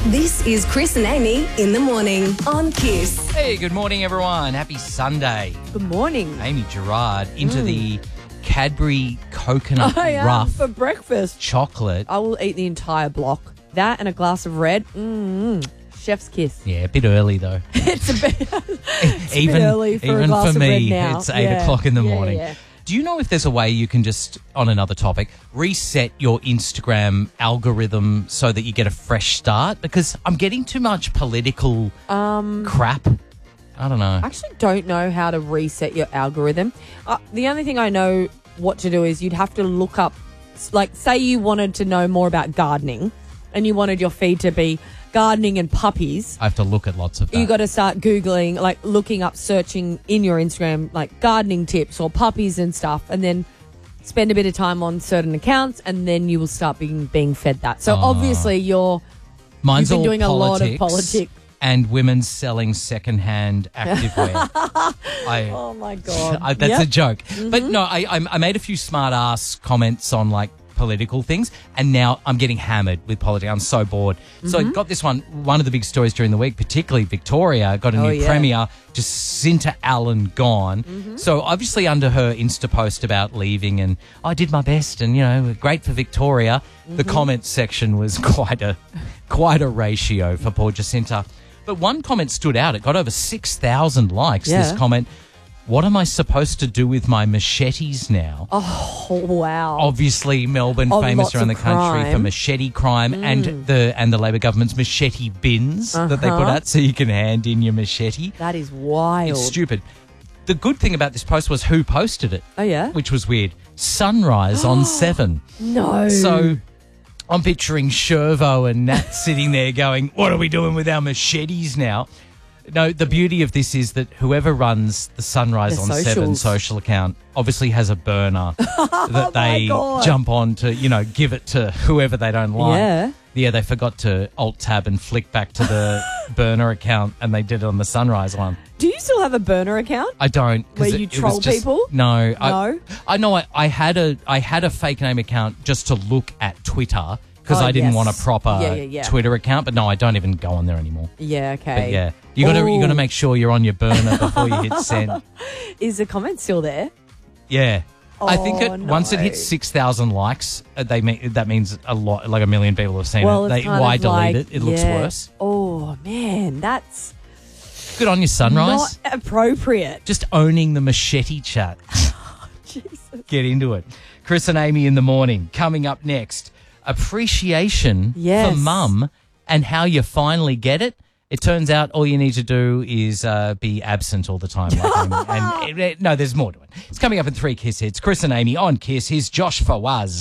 This is Chris and Amy in the morning on Kiss. Hey, good morning, everyone. Happy Sunday. Good morning. Amy Gerard into the Cadbury Coconut Rough for breakfast. chocolate. I will eat the entire block. That and a glass of red. Chef's kiss. Yeah, a bit early, though. It's a bit, even early for a even glass for of red me, now. it's 8 o'clock in the morning. Yeah. Do you know if there's a way you can just, on another topic, reset your Instagram algorithm so that you get a fresh start? Because I'm getting too much political crap. I don't know. I actually don't know how to reset your algorithm. The only thing I know what to do is you'd have to look up, like, say you wanted to know more about gardening and you wanted your feed to be gardening and puppies. I have to look at lots of that. You got to start Googling, like looking up, searching in your Instagram, like gardening tips or puppies and stuff, and then spend a bit of time on certain accounts, and then you will start being fed that. So obviously you've Mine's been all doing politics a lot of politics. and women selling secondhand activewear. Oh my God. That's Yep. a joke. But no, I made a few smart ass comments on like political things, and now I'm getting hammered with politics. I'm so bored. So I got this one of the big stories during the week, particularly Victoria got a new premier, Jacinta Allen gone. So obviously under her Insta post about leaving and I did my best and, you know, great for Victoria, the comments section was quite a ratio for poor Jacinta. But one comment stood out. It got over 6,000 likes, this comment. What am I supposed to do with my machetes now? Oh, wow. Obviously, Melbourne, famous lots around the of country for crime. machete crime and the Labor government's machete bins that they put out so you can hand in your machete. That is wild. It's stupid. The good thing about this post was who posted it. Oh, yeah? Which was weird. Sunrise on 7. No. So I'm picturing Shervo and Nat sitting there going, what are we doing with our machetes now? No, the beauty of this is that whoever runs the Sunrise on 7 social account obviously has a burner that they jump on to, you know, give it to whoever they don't like. Yeah. Yeah, they forgot to alt-tab and flick back to the burner account and they did it on the Sunrise one. Do you still have a burner account? I don't. Where you troll people? No. No? I know I had a fake name account just to look at Twitter because I didn't want a proper Twitter account, but no, I don't even go on there anymore. Yeah, okay. But yeah, you got to make sure you're on your burner before you hit send. Is the comment still there? Yeah. I think no. once it hits 6,000 likes, that means a lot, like 1 million people have seen it. It's kind Why of delete like, it? It looks worse. Oh, man, that's Good on you, Sunrise. not appropriate. Just owning the machete chat. Jesus. Get into it. Chris and Amy in the morning. Coming up next, appreciation for mum and how you finally get it. It turns out all you need to do is be absent all the time. Like Amy. No, there's more to it. It's coming up in 3 Kiss Hits. Chris and Amy on Kiss. Here's Josh Fawaz.